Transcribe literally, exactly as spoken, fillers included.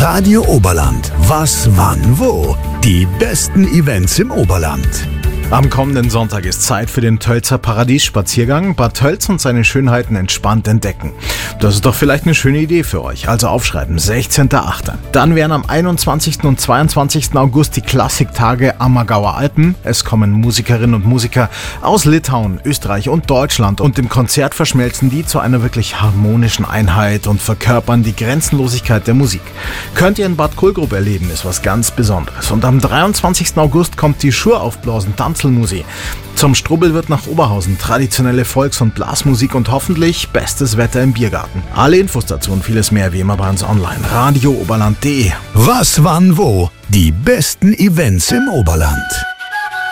Radio Oberland. Was, wann, wo? Die besten Events im Oberland. Am kommenden Sonntag ist Zeit für den Tölzer Paradiesspaziergang. Bad Tölz und seine Schönheiten entspannt entdecken. Das ist doch vielleicht eine schöne Idee für euch. Also aufschreiben, sechzehnter achter Dann wären am einundzwanzigsten und zweiundzwanzigsten August die Klassiktage Ammergauer Alpen. Es kommen Musikerinnen und Musiker aus Litauen, Österreich und Deutschland. Und im Konzert verschmelzen die zu einer wirklich harmonischen Einheit und verkörpern die Grenzenlosigkeit der Musik. Könnt ihr in Bad Kohlgrub erleben, ist was ganz Besonderes. Und am dreiundzwanzigsten August kommt die Schuraufblasen Tanzelmusik. Zum Strubbel wird nach Oberhausen, traditionelle Volks- und Blasmusik und hoffentlich bestes Wetter im Biergarten. Alle Infos dazu und vieles mehr wie immer bei uns online. radio oberland punkt de. Was, wann, wo? Die besten Events im Oberland.